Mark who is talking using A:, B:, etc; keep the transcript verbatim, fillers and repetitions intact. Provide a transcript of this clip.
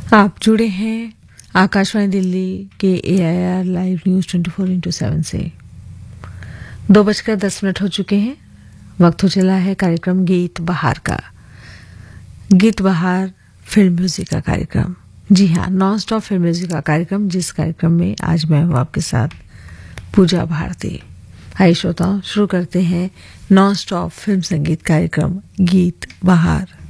A: आप जुड़े हैं आकाशवाणी दिल्ली के ए I R live news twenty four into seven से। दो बजकर दस मिनट हो चुके हैं। वक्त हो चला है कार्यक्रम गीत बहार का। गीत बहार फिल्म म्यूजिक का कार्यक्रम। जी हाँ, नॉन स्टॉप फिल्म म्यूजिक का कार्यक्रम, जिस कार्यक्रम में आज मैं हूँ आपके साथ पूजा भारती। आइए श्रोताओं, शुरू करते हैं नॉन स्टॉप फिल्म संगीत कार्यक्रम गीत बहार।